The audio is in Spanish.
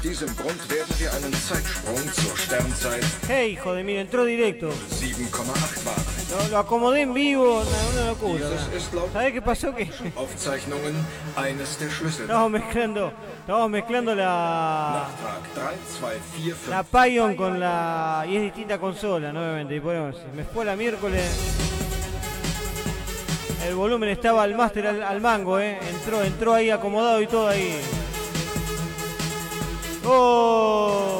diesem Grund werden wir einen Zeitsprung zur Sternzeit Hey, hijo de mí, entró directo. 7,8 wahrnehmen. Lo acomodé en vivo, una locura. Dieses ist laut ¿Sabés qué pasó? Que Aufzeichnungen eines der Schlüssel. estamos mezclando Nachtrag 3, 2, 4, 5. la Pion con la... y es distinta consola, ¿no? Obviamente. Y ponemos, me fue la miércoles. El volumen estaba al máster al mango, entró ahí acomodado y todo ahí. ¡Oh!